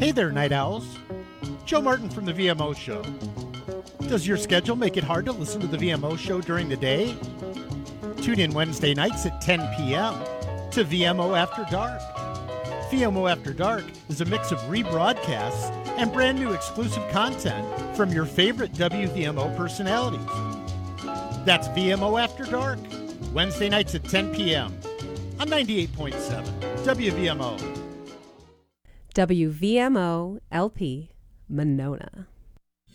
Hey there, Night Owls. Joe Martin from The VMO Show. Does your schedule make it hard to listen to The VMO Show during the day? Tune in Wednesday nights at 10 p.m. to VMO After Dark. VMO After Dark is a mix of rebroadcasts and brand new exclusive content from your favorite WVMO personalities. That's VMO After Dark, Wednesday nights at 10 p.m. on 98.7 WVMO. WVMO LP Monona.